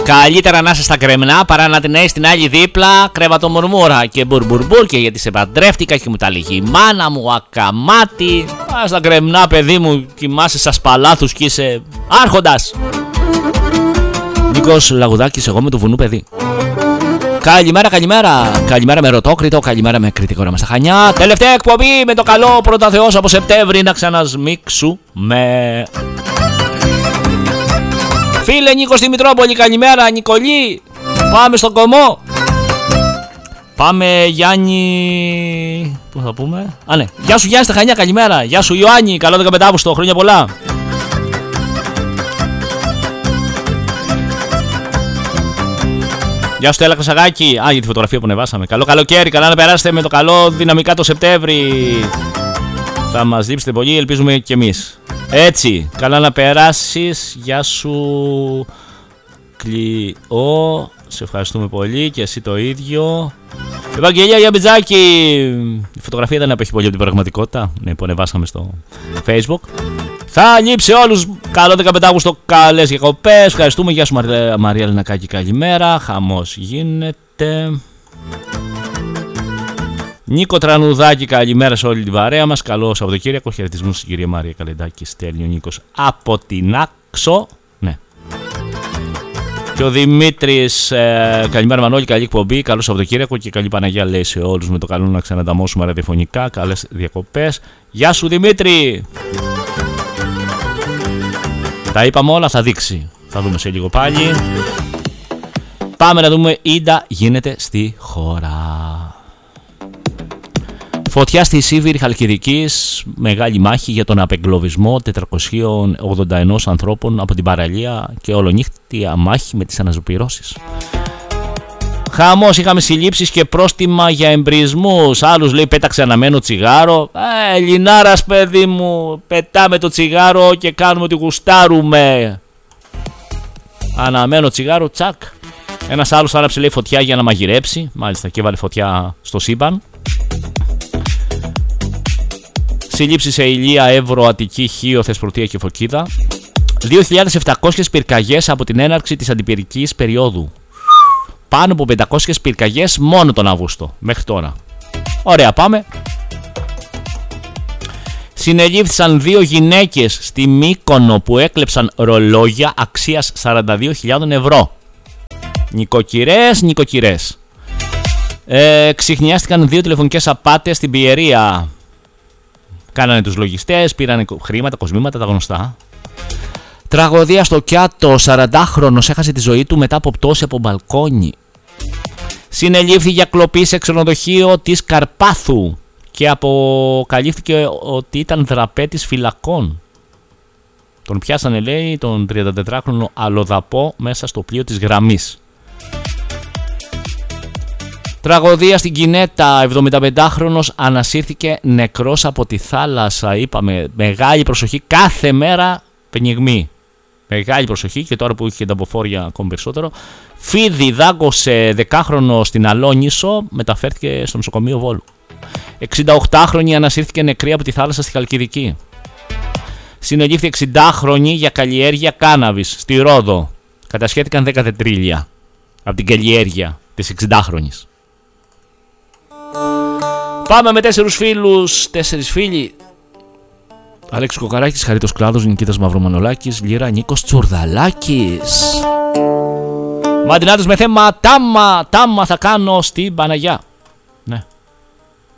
Καλύτερα να είσαι στα κρεμνά παρά να την έχεις την άλλη δίπλα κρεβατομουρμούρα και μπουρμπουρμπουρ, γιατί σε παντρεύτηκα και μου τα λέγει η μάνα μου, ακαμάτι. Πας στα κρεμνά, παιδί μου, κοιμάσαι στα σπαλάθους και είσαι άρχοντας. Νίκος Λαγουδάκης, εγώ με το βουνού παιδί. Καλημέρα, καλημέρα. Καλημέρα με Ρωτόκριτο, καλημέρα με Κρητικό Ράμα στα Χανιά. Τελευταία εκπομπή με το καλό πρώτα Θεός από Σεπτέμβρη να ξανασμίξουμε. Φίλε Νίκο στη Μητρόπολη, καλημέρα. Νικολή, πάμε στον Κομμό. Πάμε Γιάννη. Πού θα πούμε? Α, ναι. Γεια σου Γιάννη στα Χανιά, καλημέρα. Γεια σου Ιωάννη, καλό 15 Αύγουστο, χρόνια πολλά. Γεια σου Τέλα Κρασαγάκη. Α, για τη φωτογραφία που ανεβάσαμε. Καλό καλοκαίρι, καλά να περάσετε με το καλό δυναμικά το Σεπτέμβρη. Θα μας λείψετε πολύ, ελπίζουμε κι εμείς. Έτσι, καλά να περάσεις. Γεια σου Κλειό, σε ευχαριστούμε πολύ και εσύ το ίδιο. Ευαγγελία Γιαμπιτζάκη. Η φωτογραφία δεν απέχει πολύ από την πραγματικότητα, ναι, που ανεβάσαμε στο Facebook. Θα λείψει όλους. Καλό 15 Αύγουστο, καλές διακοπές. Ευχαριστούμε. Γεια σου Μαρία Λενακάκη, καλημέρα. Χαμός γίνεται. Νίκο Τρανουδάκη, καλημέρα σε όλη την παρέα μας. Καλό Σαββατοκύριακο. Χαιρετισμούς στην κυρία Μαρία Καλεντάκη. Στέλνει ο Νίκος από την Άξο. Ναι. Και ο Δημήτρης, καλημέρα Μανώλη, καλή εκπομπή. Καλό Σαββατοκύριακο και καλή Παναγία λέει σε όλους. Με το καλό να ξανανταμώσουμε ραδιοφωνικά. Καλές διακοπές. Γεια σου Δημήτρη. Τα είπαμε όλα, θα δείξει. Θα δούμε σε λίγο πάλι. Πάμε να δούμε Ίντα γίνεται στη χώρα. Φωτιά στη Σίβηρη Χαλκιδικής, μεγάλη μάχη για τον απεγκλωβισμό 481 ανθρώπων από την παραλία και ολονύχτια μάχη με τις αναζωπυρώσεις. Χαμός, είχαμε συλλήψεις και πρόστιμα για εμπρισμούς. Άλλους λέει πέταξε αναμένο τσιγάρο. Ελληνάρας παιδί μου, πετάμε το τσιγάρο και κάνουμε ότι γουστάρουμε. Αναμένο τσιγάρο, τσακ. Ένας άλλος άναψε λέει φωτιά για να μαγειρέψει. Μάλιστα και έβαλε φωτιά στο σύμπαν. Συλλήψεις σε Ηλία, Εύρο, Αττική, Χίο, Θεσπρωτεία και Φωκίδα. 2.700 πυρκαγιές από την έναρξη της αντιπυρικής περίοδου. Πάνω από 500 πυρκαγιές μόνο τον Αύγουστο μέχρι τώρα. Ωραία, πάμε. Συνελήφθησαν 2 γυναίκες στη Μύκονο που έκλεψαν ρολόγια αξίας 42.000 ευρώ. Νοικοκυρές. Ξιχνιάστηκαν 2 τηλεφωνικές απάτες στην Πιερία. Κάνανε τους λογιστές, πήραν χρήματα, κοσμήματα, τα γνωστά. Τραγωδία στο Κιάτο, 40χρονος έχασε τη ζωή του μετά από πτώση από μπαλκόνι. Συνελήφθη για κλοπή σε ξενοδοχείο της Καρπάθου και αποκαλύφθηκε ότι ήταν δραπέτης φυλακών. Τον πιάσανε λέει τον 34χρονο αλλοδαπό μέσα στο πλοίο της γραμμής. Τραγωδία στην Κινέτα, 75χρονος ανασύρθηκε νεκρός από τη θάλασσα. Είπαμε μεγάλη προσοχή, κάθε μέρα πνιγμή. Μεγάλη προσοχή και τώρα που είχε τα αποφόρια ακόμη περισσότερο. Φίδι δάγκωσε 10χρονο στην Αλόνισο, μεταφέρθηκε στο νοσοκομείο Βόλου. 68χρονη ανασύρθηκε νεκρή από τη θάλασσα στη Χαλκιδική. Συνελήφθη 60χρονη για καλλιέργεια κάναβης στη Ρόδο. Κατασχέθηκαν 10 τετρίλια από την καλλιέργεια της 60χρονης. Πάμε με 4 φίλους, 4 φίλοι. Αλέξης Κοκαράκης, Χαρίτος Κλάδος, Νικήτας Μαυρομανολάκης, Λύρα Νίκος Τσουρδαλάκης. Μαντινάτος με θέμα τάμα θα κάνω στην Παναγιά. Ναι.